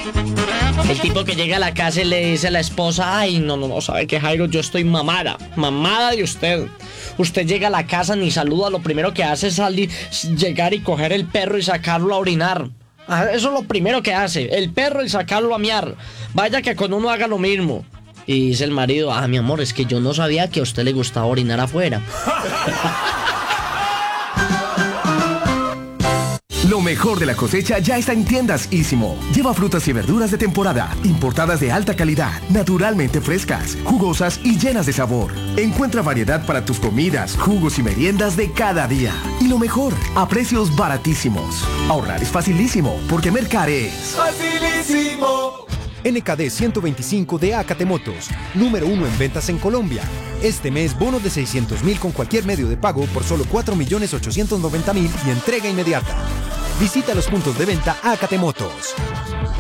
El tipo que llega a la casa y le dice a la esposa: ay, no, ¿sabe qué, Jairo? Yo estoy mamada de usted. Usted llega a la casa, ni saluda, lo primero que hace es salir, llegar y coger el perro y sacarlo a orinar. Eso es lo primero que hace, el perro y sacarlo a miar. Vaya que con uno haga lo mismo. Y dice el marido: mi amor, es que yo no sabía que a usted le gustaba orinar afuera. Lo mejor de la cosecha ya está en Tiendas Ísimo. Lleva frutas y verduras de temporada, importadas de alta calidad, naturalmente frescas, jugosas y llenas de sabor. Encuentra variedad para tus comidas, jugos y meriendas de cada día. Y lo mejor, a precios baratísimos. Ahorrar es facilísimo, porque Mercar es ¡facilísimo! NKD 125 de Acate Motos, número 1 en ventas en Colombia. Este mes, bonos de 600.000 con cualquier medio de pago por solo 4.890.000 y entrega inmediata. Visita los puntos de venta Acate Motos.